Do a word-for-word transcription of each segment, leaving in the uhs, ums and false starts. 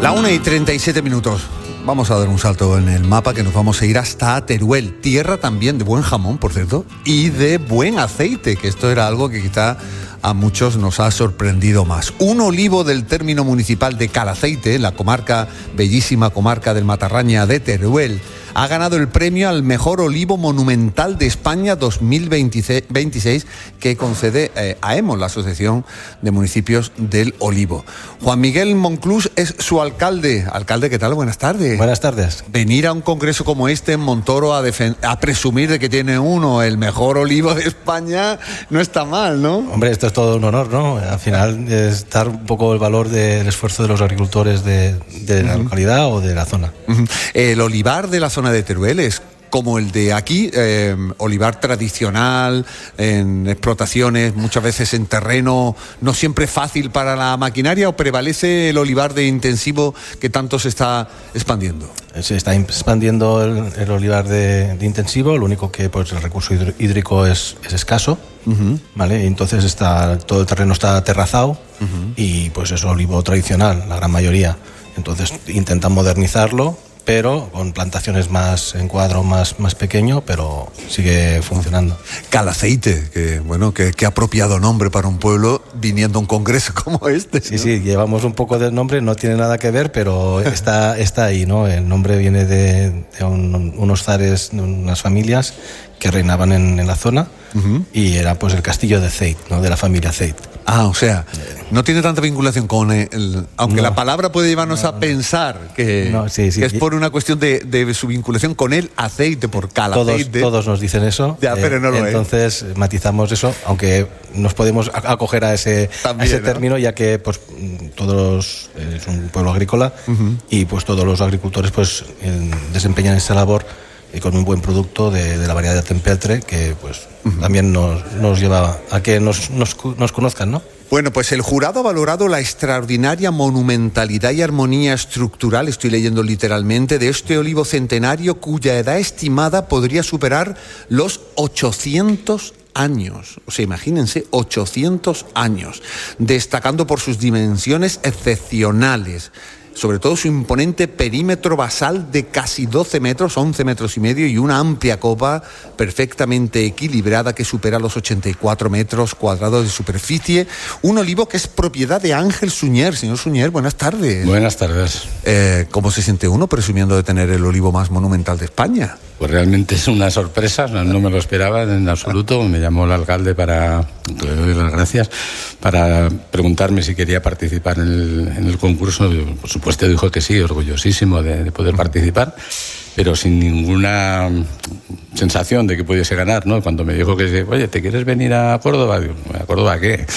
La una y treinta y siete minutos. Vamos a dar un salto en el mapa, que nos vamos a ir hasta Teruel, tierra también de buen jamón, por cierto, y de buen aceite, que esto era algo que quizá a muchos nos ha sorprendido más. Un olivo del término municipal de Calaceite, la comarca, bellísima comarca del Matarraña de Teruel, ha ganado el premio al mejor olivo monumental de España dos mil veintiséis que concede eh, AEMO, la Asociación de Municipios del Olivo. Juan Miguel Monclús es su alcalde. Alcalde, ¿qué tal? Buenas tardes. Buenas tardes. Venir a un congreso como este en Montoro a, defen- a presumir de que tiene uno el mejor olivo de España no está mal, ¿no? Hombre, esto es todo un honor, ¿no? Al final es dar un poco el valor del esfuerzo de los agricultores de, de la uh-huh. localidad o de la zona. Uh-huh. El olivar de la zona de Teruel es como el de aquí, eh, olivar tradicional, en explotaciones, muchas veces en terreno no siempre fácil para la maquinaria, ¿o prevalece el olivar de intensivo que tanto se está expandiendo? Se está expandiendo el, el olivar de, de intensivo, lo único que pues el recurso hídrico es, es escaso, uh-huh. ¿vale? Y entonces está, todo el terreno está terrazado uh-huh. y pues es olivo tradicional, la gran mayoría. Entonces intentan modernizarlo, pero con plantaciones más en cuadro más, más pequeño, pero sigue funcionando. Calaceite, que bueno, que, que apropiado nombre para un pueblo viniendo a un congreso como este, ¿no? Sí, sí, llevamos un poco del nombre, no tiene nada que ver, pero está, está ahí, ¿no? El nombre viene de, de un, unos zares, de unas familias que reinaban en, en la zona, uh-huh. y era pues el castillo de Ceit, ¿no? De la familia Ceit. Ah, o sea, no tiene tanta vinculación con el... Aunque no. La palabra puede llevarnos no, a pensar que, no, sí, sí, que es por una cuestión de, de su vinculación con el aceite, por Calaceite. Todos, todos nos dicen eso. Ya, pero no eh, lo entonces es. matizamos eso, aunque nos podemos acoger a ese, También, a ese ¿no? término, ya que pues todos es un pueblo agrícola, uh-huh. y pues todos los agricultores pues desempeñan esa labor y con un buen producto de, de la variedad de Tempeltre, que pues uh-huh. también nos, nos lleva a que nos, nos, nos conozcan, ¿no? Bueno, pues el jurado ha valorado la extraordinaria monumentalidad y armonía estructural, estoy leyendo literalmente, de este olivo centenario cuya edad estimada podría superar los ochocientos años. O sea, imagínense, ochocientos años, destacando por sus dimensiones excepcionales, sobre todo su imponente perímetro basal de casi doce metros, once metros y medio, y una amplia copa perfectamente equilibrada que supera los ochenta y cuatro metros cuadrados de superficie. Un olivo que es propiedad de Ángel Suñer. Señor Suñer, buenas tardes. Buenas tardes. Eh, ¿Cómo se siente uno presumiendo de tener el olivo más monumental de España? Pues realmente es una sorpresa, no, no me lo esperaba en absoluto. Me llamó el alcalde para, le doy las gracias, para preguntarme si quería participar en el, en el concurso. Por supuesto dijo que sí, orgullosísimo de, de poder participar, pero sin ninguna sensación de que pudiese ganar, ¿no? Cuando me dijo que, oye, ¿te quieres venir a Córdoba? Digo, ¿a Córdoba qué?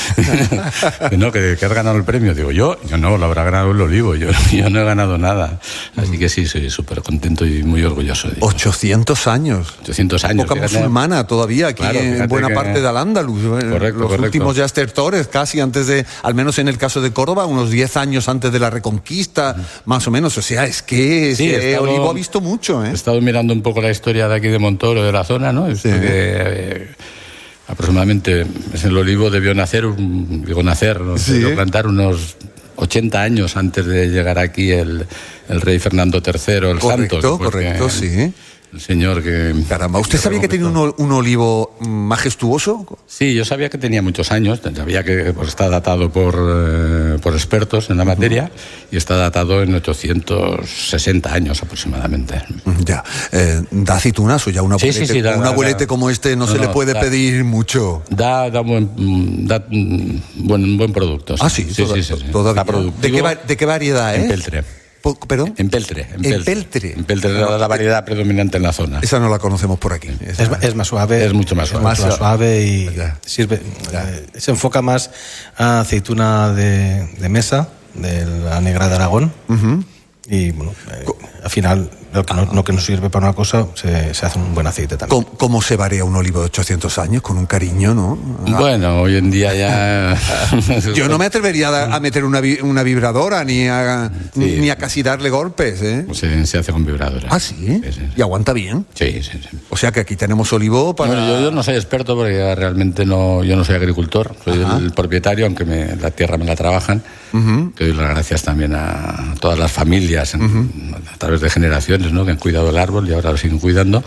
no, que, que has ganado el premio. Digo, yo, yo no, lo habrá ganado el olivo, yo, yo no he ganado nada. Así que sí, soy súper contento y muy orgulloso. Digo. ochocientos años. ochocientos años. Época musulmana todavía aquí, claro, en buena que... parte de Al-Ándalus. Correcto, Los correcto. últimos ya estertores, casi antes de, al menos en el caso de Córdoba, unos diez años antes de la Reconquista, uh-huh. más o menos. O sea, es que sí, ese estado, olivo ha visto mucho, ¿eh? He estado mirando un poco la historia de aquí de Montoro, de la zona, ¿no? Sí. Que, eh, aproximadamente el olivo debió nacer, un, digo nacer, ¿no? Sí. Debió plantar unos ochenta años antes de llegar aquí el, el rey Fernando tercero, el correcto, Santo. Correcto, correcto, sí. El señor que... Caramba, ¿usted sabía que tenía un, un olivo majestuoso? Sí, yo sabía que tenía muchos años, sabía que pues, está datado por, eh, por expertos en la materia, uh-huh. y está datado en ochocientos sesenta años aproximadamente. Ya, eh, da aceitunas o ya una sí, sí, sí, da, un da, abuelete da, como este no, no se no, le puede da, pedir mucho. Da, da, buen, da buen, buen producto. Sí. Ah, sí, sí, toda, sí, sí, sí. Todavía. ¿De qué, ¿De qué variedad, eh? Empeltre. ¿Perdón? Empeltre. Empeltre. Empeltre es la variedad predominante en la zona. Esa no la conocemos por aquí. Es, es más suave. Es mucho más suave. Es más suave y ya. sirve. Ya. Se enfoca más a aceituna de, de mesa, de la negra de Aragón. Uh-huh. Y bueno, eh, al final lo que, no, lo que no sirve para una cosa se, se hace un buen aceite también. ¿Cómo, ¿Cómo se varía un olivo de ochocientos años? Con un cariño, ¿no? Bueno, hoy en día ya... Yo no me atrevería a, a meter una, una vibradora ni a, sí. ni a casi darle golpes, ¿eh? Se, se hace con vibradora. ¿Ah, sí? Sí, sí, sí. ¿Y aguanta bien? Sí, sí, sí. O sea que aquí tenemos olivo para... Bueno, yo, yo no soy experto porque realmente no, yo no soy agricultor, soy Ajá. el propietario, aunque me, la tierra me la trabajan. Uh-huh. Que doy las gracias también a todas las familias en, uh-huh. a través de generaciones, ¿no? Que han cuidado el árbol y ahora lo siguen cuidando.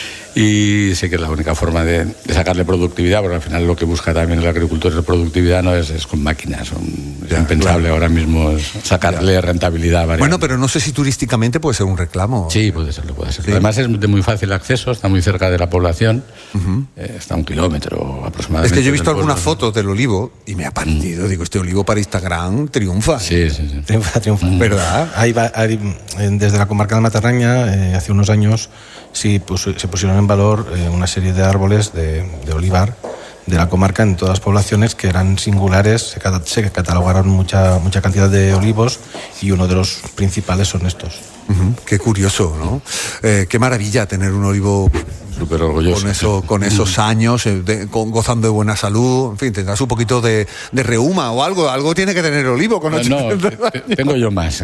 Y sé que es la única forma de, de sacarle productividad, porque al final lo que busca también el agricultor es productividad, no es, es con máquinas. Son, ya, es impensable claro. ahora mismo sacarle ya. rentabilidad. Variable. Bueno, pero no sé si turísticamente puede ser un reclamo. Sí, puede serlo, puede ser. Sí. Además es de muy fácil acceso, está muy cerca de la población, uh-huh. eh, está a un kilómetro aproximadamente. Es que yo he visto algunas fotos del olivo y me ha parecido, mm. digo, este olivo para Instagram triunfa. Sí, sí, sí. Triunfa, triunfa. Mm. ¿Verdad? Ahí va, ahí, desde la comarca de Matarraña, eh, hace unos años, sí pues, se pusieron en valor eh, una serie de árboles de, de olivar de la comarca en todas las poblaciones que eran singulares, se, cat- se catalogaron mucha, mucha cantidad de olivos y uno de los principales son estos. Uh-huh. Qué curioso, ¿no? Eh, qué maravilla tener un olivo súper orgulloso con, eso, con esos años, eh, de, con, gozando de buena salud. En fin, tendrás un poquito de, de reuma o algo. Algo tiene que tener el olivo con No, no t- tengo yo más.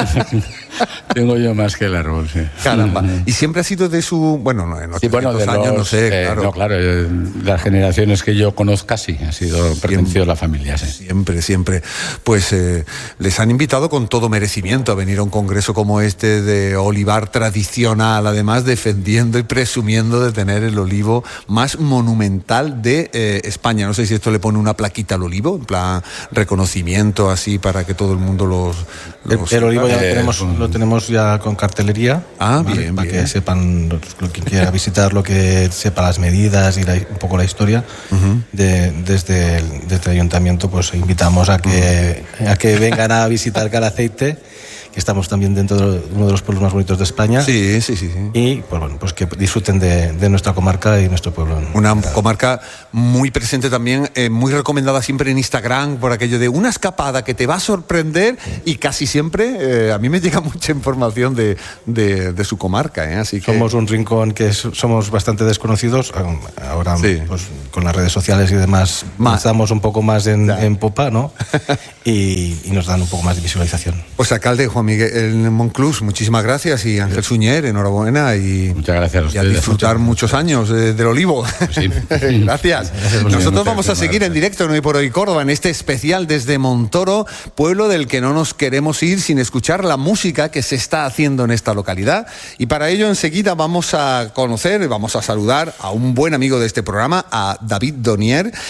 Tengo yo más que el árbol, sí. Caramba. Y siempre ha sido de su... Bueno, no, en sí, bueno, de años, los, no sé, eh, claro. No, claro, eh, las generaciones que yo conozca, sí, ha sido pertenecido a la familia, sí. Siempre, siempre. Pues eh, les han invitado con todo merecimiento a venir a un congreso como este de olivar tradicional, además defendiendo y presumiendo de tener el olivo más monumental de eh, España. No sé si esto le pone una plaquita al olivo, en plan reconocimiento así para que todo el mundo los... los el, el olivo ya lo tenemos, lo tenemos ya con cartelería. Ah, ¿vale? bien, para bien. que sepan, lo que quiera visitar, lo que sepa las medidas y la, un poco la historia. Uh-huh. de, desde, el, desde el ayuntamiento pues invitamos a que, uh-huh. a que vengan a visitar Calaceite, que estamos también dentro de uno de los pueblos más bonitos de España. Sí, sí, sí. sí. Y pues bueno, pues que disfruten de, de nuestra comarca y nuestro pueblo. Una claro. comarca muy presente también, eh, muy recomendada siempre en Instagram, por aquello de una escapada que te va a sorprender, sí. y casi siempre eh, a mí me llega mucha información de, de, de su comarca. ¿eh? Así que... Somos un rincón que es, somos bastante desconocidos. Ahora sí. pues, con las redes sociales y demás más. estamos un poco más en, en popa, ¿no? y, y nos dan un poco más de visualización. Pues alcalde Juan Miguel Monclús, muchísimas gracias, y Ángel Suñer, enhorabuena y, muchas gracias a ustedes, y a disfrutar muchos años eh, del olivo. Sí. Gracias. Nosotros vamos a seguir en directo en Hoy por Hoy Córdoba, en este especial desde Montoro, pueblo del que no nos queremos ir sin escuchar la música que se está haciendo en esta localidad, y para ello enseguida vamos a conocer, vamos a saludar a un buen amigo de este programa, a David Donier,